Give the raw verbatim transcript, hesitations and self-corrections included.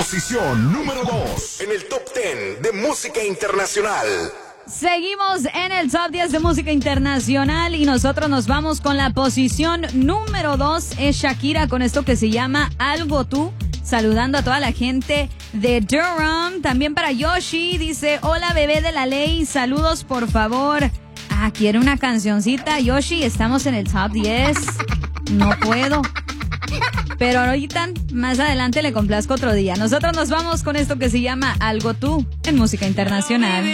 Posición número dos en el top diez de música internacional. Seguimos en el top diez de música internacional y nosotros nos vamos con la posición número dos. Es Shakira con esto que se llama Algo Tú. Saludando a toda la gente de Durham. También para Yoshi, dice, hola bebé de la ley, saludos por favor. Ah, quiere una cancioncita. Yoshi, estamos en el top diez. No puedo. Pero ahorita, más adelante le complazco otro día. Nosotros nos vamos con esto que se llama Algo Tú en música internacional.